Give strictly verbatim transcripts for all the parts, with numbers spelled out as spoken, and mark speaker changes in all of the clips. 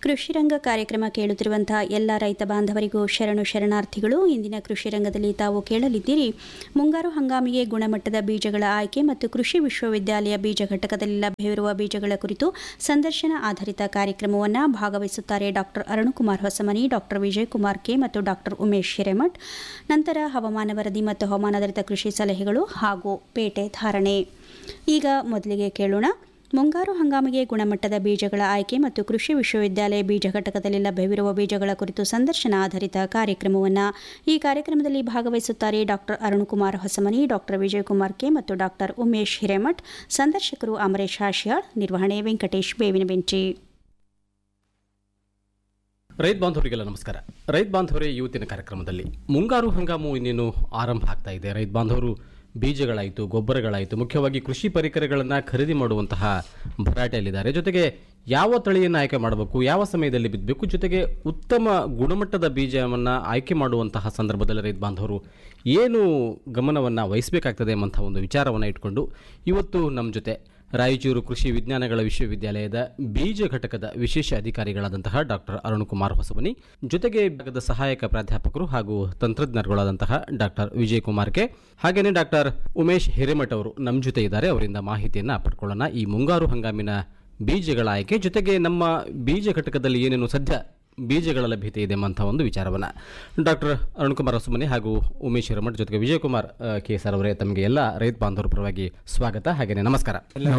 Speaker 1: ಕೃಷಿ ರಂಗ ಕಾರ್ಯಕ್ರಮ ಕೇಳುತ್ತಿರುವಂತಹ ಎಲ್ಲ ರೈತ ಬಾಂಧವರಿಗೂ ಶರಣು ಶರಣಾರ್ಥಿಗಳು. ಇಂದಿನ ಕೃಷಿ ರಂಗದಲ್ಲಿ ತಾವು ಕೇಳಲಿದ್ದೀರಿ ಮುಂಗಾರು ಹಂಗಾಮಿಗೆ ಗುಣಮಟ್ಟದ ಬೀಜಗಳ ಆಯ್ಕೆ ಮತ್ತು ಕೃಷಿ ವಿಶ್ವವಿದ್ಯಾಲಯ ಬೀಜ ಘಟಕದಲ್ಲಿ ಲಭ್ಯವಿರುವ ಬೀಜಗಳ ಕುರಿತು ಸಂದರ್ಶನ ಆಧಾರಿತ ಕಾರ್ಯಕ್ರಮವನ್ನು ಭಾಗವಹಿಸುತ್ತಾರೆ doctor Arunkumar Hosamani, doctor Vijayakumar K ಮತ್ತು ಡಾಕ್ಟರ್ ಉಮೇಶ್ ಹಿರೇಮಠ್. ನಂತರ ಹವಾಮಾನ ವರದಿ ಮತ್ತು ಹವಾಮಾನಾಧಾರಿತ ಕೃಷಿ ಸಲಹೆಗಳು ಹಾಗೂ ಪೇಟೆ ಧಾರಣೆ. ಈಗ ಮೊದಲಿಗೆ ಕೇಳೋಣ ಮುಂಗಾರು ಹಂಗಾಮಿಗೆ ಗುಣಮಟ್ಟದ ಬೀಜಗಳ ಆಯ್ಕೆ ಮತ್ತು ಕೃಷಿ ವಿಶ್ವವಿದ್ಯಾಲಯ ಬೀಜ ಘಟಕದಲ್ಲಿ ಲಭ್ಯವಿರುವ ಬೀಜಗಳ ಕುರಿತು ಸಂದರ್ಶನ ಆಧಾರಿತ ಕಾರ್ಯಕ್ರಮವನ್ನು. ಈ ಕಾರ್ಯಕ್ರಮದಲ್ಲಿ ಭಾಗವಹಿಸುತ್ತಾರೆ doctor Arunkumar Hosamani, doctor Vijayakumar K ಮತ್ತು ಡಾಕ್ಟರ್ ಉಮೇಶ್ ಹಿರೇಮಠ್. ಸಂದರ್ಶಕರು ಅಮರೇಶ್ ಹಾಶ್ಯಾಳ್, ನಿರ್ವಹಣೆ ವೆಂಕಟೇಶ್ ಬೇವಿನ ಬೆಂಚಿ.
Speaker 2: ರೈತ ಬಾಂಧವರಿಗೆಲ್ಲ ನಮಸ್ಕಾರ. ರೈತ ಬಾಂಧವರೇ, ಇವತ್ತಿನ ಕಾರ್ಯಕ್ರಮದಲ್ಲಿ ಮುಂಗಾರು ಹಂಗಾಮು ಇನ್ನೇನು ಆರಂಭ ಆಗ್ತಾ ಇದೆ. ರೈತ ಬಾಂಧವರು ಬೀಜಗಳಾಯಿತು, ಗೊಬ್ಬರಗಳಾಯಿತು, ಮುಖ್ಯವಾಗಿ ಕೃಷಿ ಪರಿಕರಗಳನ್ನು ಖರೀದಿ ಮಾಡುವಂತಹ ಭರಾಟೆಯಲ್ಲಿದ್ದಾರೆ. ಜೊತೆಗೆ ಯಾವ ತಳಿಯನ್ನು ಆಯ್ಕೆ ಮಾಡಬೇಕು, ಯಾವ ಸಮಯದಲ್ಲಿ ಬಿತ್ತಬೇಕು, ಜೊತೆಗೆ ಉತ್ತಮ ಗುಣಮಟ್ಟದ ಬೀಜವನ್ನು ಆಯ್ಕೆ ಮಾಡುವಂತಹ ಸಂದರ್ಭದಲ್ಲಿ ರೈತ ಬಾಂಧವರು ಏನು ಗಮನವನ್ನು ವಹಿಸಬೇಕಾಗ್ತದೆ ಎಂಬಂಥ ಒಂದು ವಿಚಾರವನ್ನು ಇಟ್ಕೊಂಡು ಇವತ್ತು ನಮ್ಮ ಜೊತೆ ರಾಯಚೂರು ಕೃಷಿ ವಿಜ್ಞಾನಗಳ ವಿಶ್ವವಿದ್ಯಾಲಯದ ಬೀಜ ಘಟಕದ ವಿಶೇಷ ಅಧಿಕಾರಿಗಳಾದಂತಹ ಡಾಕ್ಟರ್ ಅರುಣಕುಮಾರ್ ಹೊಸಮನಿ, ಜೊತೆಗೆ ಭಾಗದ ಸಹಾಯಕ ಪ್ರಾಧ್ಯಾಪಕರು ಹಾಗೂ ತಂತ್ರಜ್ಞರುಗಳಾದಂತಹ ಡಾಕ್ಟರ್ ವಿಜಯಕುಮಾರ್ ಕೆ, ಹಾಗೆಯೇ ಡಾಕ್ಟರ್ ಉಮೇಶ್ ಹಿರೇಮಠ್ ಅವರು ನಮ್ಮ ಜೊತೆ ಇದ್ದಾರೆ. ಅವರಿಂದ ಮಾಹಿತಿಯನ್ನು ಪಡ್ಕೊಳ್ಳೋಣ. ಈ ಮುಂಗಾರು ಹಂಗಾಮಿನ ಬೀಜಗಳ ಆಯ್ಕೆ, ಜೊತೆಗೆ ನಮ್ಮ ಬೀಜ ಘಟಕದಲ್ಲಿ ಏನೇನು ಸದ್ಯ ಬೀಜಗಳ ಲಭ್ಯತೆ ಇದೆ ಎಂಬಂಥ ಒಂದು ವಿಚಾರವನ್ನು ಡಾಕ್ಟರ್ ಅರುಣಕುಮಾರ್ ಹೊಸಮನಿ ಹಾಗೂ ಉಮೇಶ್ ಹಿರೇಮಠ್ ಜೊತೆಗೆ ವಿಜಯಕುಮಾರ್ ಕೆ ಸರ್ ಅವರೇ, ತಮಗೆ ಎಲ್ಲ ರೈತ ಬಾಂಧವರ ಪರವಾಗಿ ಸ್ವಾಗತ, ಹಾಗೆಯೇ ನಮಸ್ಕಾರ.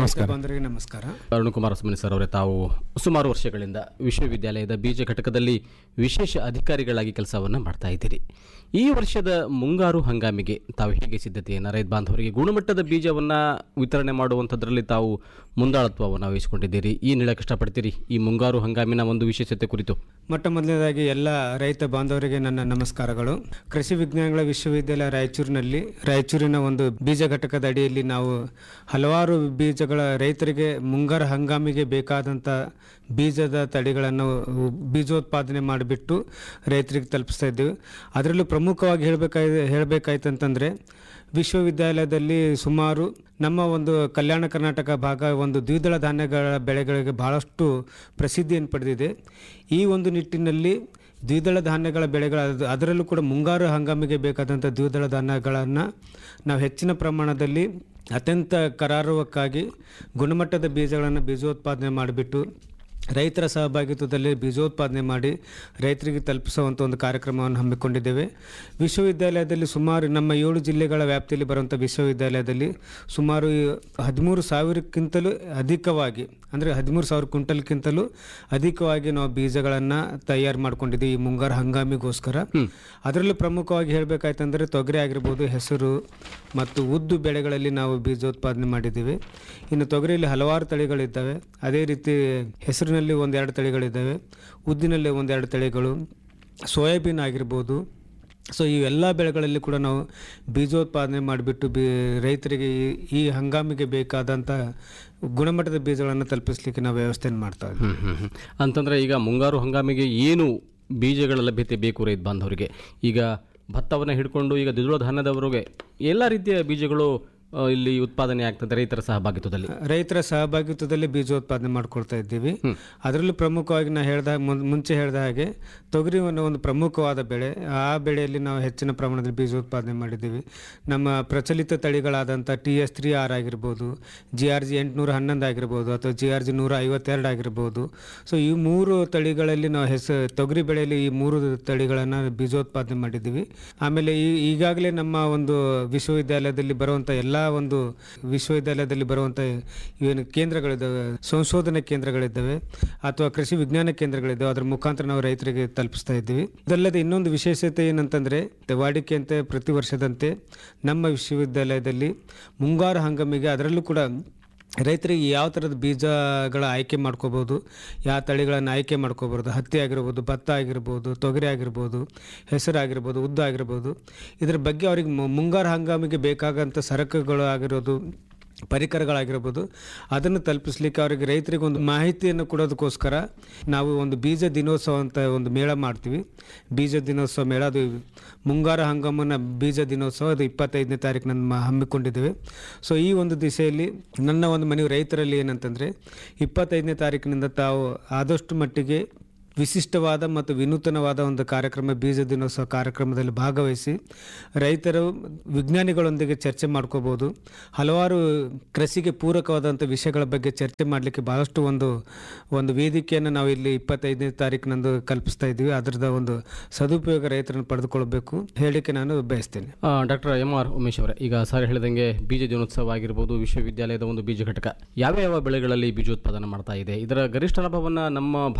Speaker 3: ನಮಸ್ಕಾರ.
Speaker 2: ಅರುಣಕುಮಾರ್ ಹೊಸಮನಿ ಸರ್ ಅವರೇ, ತಾವು ಸುಮಾರು ವರ್ಷಗಳಿಂದ ವಿಶ್ವವಿದ್ಯಾಲಯದ ಬೀಜ ಘಟಕದಲ್ಲಿ ವಿಶೇಷ ಅಧಿಕಾರಿಗಳಾಗಿ ಕೆಲಸವನ್ನು ಮಾಡ್ತಾ ಇದ್ದೀರಿ. ಈ ವರ್ಷದ ಮುಂಗಾರು ಹಂಗಾಮಿಗೆ ತಾವು ಹೇಗೆ ಸಿದ್ಧತೆಯನ್ನು, ರೈತ ಬಾಂಧವರಿಗೆ ಗುಣಮಟ್ಟದ ಬೀಜವನ್ನು ವಿತರಣೆ ಮಾಡುವಂಥದ್ರಲ್ಲಿ ತಾವು ಮುಂದಾಳತ್ವವನ್ನು ವಹಿಸಿಕೊಂಡಿದ್ದೀರಿ. ಏನು ಹೇಳಕ್ಕೆ ಇಷ್ಟಪಡ್ತೀರಿ ಈ ಮುಂಗಾರು ಹಂಗಾಮಿನ ಒಂದು ವಿಶೇಷತೆ ಕುರಿತು?
Speaker 3: ಮೊಟ್ಟ ಮೊದಲನೇದಾಗಿ ಎಲ್ಲ ರೈತ ಬಾಂಧವರಿಗೆ ನನ್ನ ನಮಸ್ಕಾರಗಳು. ಕೃಷಿ ವಿಜ್ಞಾನಗಳ ವಿಶ್ವವಿದ್ಯಾಲಯ ರಾಯಚೂರಿನಲ್ಲಿ ರಾಯಚೂರಿನ ಒಂದು ಬೀಜ ಘಟಕದ ಅಡಿಯಲ್ಲಿ ನಾವು ಹಲವಾರು ಬೀಜಗಳ ರೈತರಿಗೆ ಮುಂಗಾರು ಹಂಗಾಮಿಗೆ ಬೇಕಾದಂಥ ಬೀಜದ ತಳಿಗಳನ್ನು ಬೀಜೋತ್ಪಾದನೆ ಮಾಡಿಬಿಟ್ಟು ರೈತರಿಗೆ ತಲುಪಿಸ್ತಾ ಇದ್ದೀವಿ. ಅದರಲ್ಲೂ ಪ್ರಮುಖವಾಗಿ ಹೇಳಬೇಕಾಯ್ತು ಹೇಳಬೇಕಾಯ್ತು ಅಂತಂದರೆ ವಿಶ್ವವಿದ್ಯಾಲಯದಲ್ಲಿ ಸುಮಾರು ನಮ್ಮ ಒಂದು ಕಲ್ಯಾಣ ಕರ್ನಾಟಕ ಭಾಗ ಒಂದು ದ್ವಿದಳ ಧಾನ್ಯಗಳ ಬೆಳೆಗಳಿಗೆ ಬಹಳಷ್ಟು ಪ್ರಸಿದ್ಧಿಯನ್ನು ಪಡೆದಿದೆ. ಈ ಒಂದು ನಿಟ್ಟಿನಲ್ಲಿ ದ್ವಿದಳ ಧಾನ್ಯಗಳ ಬೆಳೆಗಳ ಅದರಲ್ಲೂ ಕೂಡ ಮುಂಗಾರು ಹಂಗಾಮಿಗೆ ಬೇಕಾದಂಥ ದ್ವಿದಳ ಧಾನ್ಯಗಳನ್ನು ನಾವು ಹೆಚ್ಚಿನ ಪ್ರಮಾಣದಲ್ಲಿ ಅತ್ಯಂತ ಕರಾರುವಕ್ಕಾಗಿ ಗುಣಮಟ್ಟದ ಬೀಜಗಳನ್ನು ಬೀಜೋತ್ಪಾದನೆ ಮಾಡಿಬಿಟ್ಟು ರೈತರ ಸಹಭಾಗಿತ್ವದಲ್ಲಿ ಬೀಜೋತ್ಪಾದನೆ ಮಾಡಿ ರೈತರಿಗೆ ತಲುಪಿಸುವಂಥ ಒಂದು ಕಾರ್ಯಕ್ರಮವನ್ನು ಹಮ್ಮಿಕೊಂಡಿದ್ದೇವೆ. ವಿಶ್ವವಿದ್ಯಾಲಯದಲ್ಲಿ ಸುಮಾರು ನಮ್ಮ ಏಳು ಜಿಲ್ಲೆಗಳ ವ್ಯಾಪ್ತಿಯಲ್ಲಿ ಬರುವಂಥ ವಿಶ್ವವಿದ್ಯಾಲಯದಲ್ಲಿ ಸುಮಾರು ಹದಿಮೂರು ಸಾವಿರಕ್ಕಿಂತಲೂ ಅಧಿಕವಾಗಿ, ಅಂದರೆ ಹದಿಮೂರು ಸಾವಿರ ಕ್ವಿಂಟಲ್ಗಿಂತಲೂ ಅಧಿಕವಾಗಿ ನಾವು ಬೀಜಗಳನ್ನು ತಯಾರು ಮಾಡ್ಕೊಂಡಿದ್ದೀವಿ ಈ ಮುಂಗಾರು ಹಂಗಾಮಿಗೋಸ್ಕರ. ಅದರಲ್ಲೂ ಪ್ರಮುಖವಾಗಿ ಹೇಳಬೇಕಾಯ್ತಂದರೆ ತೊಗರಿ ಆಗಿರ್ಬೋದು, ಹೆಸರು ಮತ್ತು ಉದ್ದು ಬೆಳೆಗಳಲ್ಲಿ ನಾವು ಬೀಜೋತ್ಪಾದನೆ ಮಾಡಿದ್ದೀವಿ. ಇನ್ನು ತೊಗರಿಯಲ್ಲಿ ಹಲವಾರು ತಳಿಗಳಿದ್ದಾವೆ. ಅದೇ ರೀತಿ ಹೆಸರು ನಲ್ಲಿ ಒಂದೆರಡು ತಳಿಗಳಿದ್ದಾವೆ, ಉದ್ದಿನಲ್ಲಿ ಒಂದೆರಡು ತಳಿಗಳು, ಸೋಯಾಬೀನ್ ಆಗಿರ್ಬೋದು. ಸೊ ಇವೆಲ್ಲ ಬೆಳೆಗಳಲ್ಲಿ ಕೂಡ ನಾವು ಬೀಜೋತ್ಪಾದನೆ ಮಾಡಿಬಿಟ್ಟು ಬಿ ರೈತರಿಗೆ ಈ ಹಂಗಾಮಿಗೆ ಬೇಕಾದಂಥ ಗುಣಮಟ್ಟದ ಬೀಜಗಳನ್ನು ತಲುಪಿಸಲಿಕ್ಕೆ ನಾವು ವ್ಯವಸ್ಥೆಯನ್ನು ಮಾಡ್ತಾ ಇದ್ದೀವಿ.
Speaker 2: ಅಂತಂದರೆ ಈಗ ಮುಂಗಾರು ಹಂಗಾಮಿಗೆ ಏನು ಬೀಜಗಳ ಲಭ್ಯತೆ ಬೇಕು ರೈತ ಬಾಂಧವರಿಗೆ? ಈಗ ಭತ್ತವನ್ನು ಹಿಡ್ಕೊಂಡು ಈಗ ದ್ವಿದಳ ಧಾನ್ಯದವರೆಗೆ ಎಲ್ಲ ರೀತಿಯ ಬೀಜಗಳು ಇಲ್ಲಿ ಉತ್ಪಾದನೆ ಆಗ್ತದೆ ರೈತರ ಸಹಭಾಗಿತ್ವದಲ್ಲಿ
Speaker 3: ರೈತರ ಸಹಭಾಗಿತ್ವದಲ್ಲಿ ಬೀಜೋತ್ಪಾದನೆ ಮಾಡ್ಕೊಳ್ತಾ ಇದ್ದೀವಿ. ಅದರಲ್ಲೂ ಪ್ರಮುಖವಾಗಿ ನಾ ಹೇಳ್ದ ಮುಂಚೆ ಹೇಳಿದ ಹಾಗೆ ತೊಗರಿವನ್ನು ಒಂದು ಪ್ರಮುಖವಾದ ಬೆಳೆ. ಆ ಬೆಳೆಯಲ್ಲಿ ನಾವು ಹೆಚ್ಚಿನ ಪ್ರಮಾಣದಲ್ಲಿ ಬೀಜೋತ್ಪಾದನೆ ಮಾಡಿದ್ದೀವಿ. ನಮ್ಮ ಪ್ರಚಲಿತ ತಳಿಗಳಾದಂಥ ಟಿ ಎಸ್ ತ್ರೀ ಆರ್ ಆಗಿರ್ಬೋದು, ಜಿ ಆರ್ ಜಿ ಎಂಟುನೂರ ಹನ್ನೊಂದು ಆಗಿರ್ಬೋದು, ಅಥವಾ ಜಿ ಆರ್ ಜಿ ನೂರ ಐವತ್ತೆರಡು ಆಗಿರ್ಬೋದು. ಸೊ ಈ ಮೂರು ತಳಿಗಳಲ್ಲಿ ನಾವು ಹೆಸರು ತೊಗರಿ ಬೆಳೆಯಲ್ಲಿ ಈ ಮೂರು ತಳಿಗಳನ್ನು ಬೀಜೋತ್ಪಾದನೆ ಮಾಡಿದ್ದೀವಿ. ಆಮೇಲೆ ಈ ಈಗಾಗಲೇ ನಮ್ಮ ಒಂದು ವಿಶ್ವವಿದ್ಯಾಲಯದಲ್ಲಿ ಬರುವಂಥ ಎಲ್ಲ ಒಂದು ವಿಶ್ವವಿದ್ಯಾಲಯದಲ್ಲಿ ಬರುವಂಥ ಏನು ಕೇಂದ್ರಗಳಿದ್ದಾವೆ, ಸಂಶೋಧನಾ ಕೇಂದ್ರಗಳಿದ್ದಾವೆ ಅಥವಾ ಕೃಷಿ ವಿಜ್ಞಾನ ಕೇಂದ್ರಗಳಿದ್ದಾವೆ, ಅದರ ಮುಖಾಂತರ ನಾವು ರೈತರಿಗೆ ತಲುಪಿಸ್ತಾ ಇದ್ದೀವಿ. ಇದಲ್ಲದೆ ಇನ್ನೊಂದು ವಿಶೇಷತೆ ಏನಂತಂದರೆ, ವಾಡಿಕೆಯಂತೆ ಪ್ರತಿ ವರ್ಷದಂತೆ ನಮ್ಮ ವಿಶ್ವವಿದ್ಯಾಲಯದಲ್ಲಿ ಮುಂಗಾರು ಹಂಗಾಮಿಗೆ ಅದರಲ್ಲೂ ಕೂಡ ರೈತರಿಗೆ ಯಾವ ಥರದ ಬೀಜಗಳ ಆಯ್ಕೆ ಮಾಡ್ಕೋಬೋದು, ಯಾವ ತಳಿಗಳನ್ನು ಆಯ್ಕೆ ಮಾಡ್ಕೋಬೋದು, ಹತ್ತಿ ಆಗಿರ್ಬೋದು, ಭತ್ತ ಆಗಿರ್ಬೋದು, ತೊಗರಿ ಆಗಿರ್ಬೋದು, ಹೆಸರು ಆಗಿರ್ಬೋದು, ಉದ್ದು ಆಗಿರ್ಬೋದು, ಇದರ ಬಗ್ಗೆ ಅವ್ರಿಗೆ ಮುಂಗಾರು ಹಂಗಾಮಿಗೆ ಬೇಕಾಗಂಥ ಸರಕುಗಳು ಆಗಿರೋದು, ಪರಿಕರಗಳಾಗಿರ್ಬೋದು, ಅದನ್ನು ತಲುಪಿಸ್ಲಿಕ್ಕೆ ಅವರಿಗೆ ರೈತರಿಗೆ ಒಂದು ಮಾಹಿತಿಯನ್ನು ಕೊಡೋದಕ್ಕೋಸ್ಕರ ನಾವು ಒಂದು ಬೀಜ ದಿನೋತ್ಸವ ಅಂತ ಒಂದು ಮೇಳ ಮಾಡ್ತೀವಿ. ಬೀಜ ದಿನೋತ್ಸವ ಮೇಳ, ಅದು ಮುಂಗಾರು ಹಂಗಾಮನ ಬೀಜ ದಿನೋತ್ಸವ, ಅದು ಇಪ್ಪತ್ತೈದನೇ ತಾರೀಕು ನಮ್ಮ ಹಮ್ಮಿಕೊಂಡಿದ್ದೇವೆ. ಸೊ ಈ ಒಂದು ದಿಸೆಯಲ್ಲಿ ನನ್ನ ಒಂದು ಮನವಿ ರೈತರಲ್ಲಿ ಏನಂತಂದರೆ, ಇಪ್ಪತ್ತೈದನೇ ತಾರೀಕಿನಿಂದ ತಾವು ಆದಷ್ಟು ಮಟ್ಟಿಗೆ ವಿಶಿಷ್ಟವಾದ ಮತ್ತು ವಿನೂತನವಾದ ಒಂದು ಕಾರ್ಯಕ್ರಮ ಬೀಜ ದಿನೋತ್ಸವ ಕಾರ್ಯಕ್ರಮದಲ್ಲಿ ಭಾಗವಹಿಸಿ ರೈತರು ವಿಜ್ಞಾನಿಗಳೊಂದಿಗೆ ಚರ್ಚೆ ಮಾಡ್ಕೋಬೋದು. ಹಲವಾರು ಕೃಷಿಗೆ ಪೂರಕವಾದಂಥ ವಿಷಯಗಳ ಬಗ್ಗೆ ಚರ್ಚೆ ಮಾಡಲಿಕ್ಕೆ ಭಾಳಷ್ಟು ಒಂದು ಒಂದು ವೇದಿಕೆಯನ್ನು ನಾವು ಇಲ್ಲಿ ಇಪ್ಪತ್ತೈದನೇ ತಾರೀಕಿನಂದು ಕಲ್ಪಿಸ್ತಾ ಇದ್ದೀವಿ. ಅದರದ ಒಂದು ಸದುಪಯೋಗ ರೈತರನ್ನು ಪಡೆದುಕೊಳ್ಬೇಕು ಹೇಳಿಕೆ ನಾನು ಬಯಸ್ತೇನೆ.
Speaker 2: ಡಾಕ್ಟರ್ ಎಂ ಆರ್ ಉಮೇಶ್ ಅವರೇ, ಈಗ ಸರ್ ಹೇಳಿದಂಗೆ ಬೀಜ ದಿನೋತ್ಸವ ಆಗಿರ್ಬೋದು, ವಿಶ್ವವಿದ್ಯಾಲಯದ ಒಂದು ಬೀಜ ಘಟಕ ಯಾವ ಯಾವ ಬೆಳೆಗಳಲ್ಲಿ ಬೀಜೋತ್ಪಾದನೆ ಮಾಡ್ತಾ ಇದೆ, ಇದರ ಗರಿಷ್ಠ ಲಾಭವನ್ನು ನಮ್ಮ